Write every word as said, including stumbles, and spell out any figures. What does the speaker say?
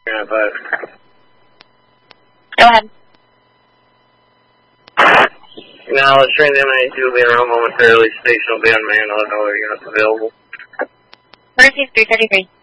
Go ahead. Now, let's train the M nine two will be around momentarily. Station will be on man. I'll have all our units available. Emergency three thirty-three.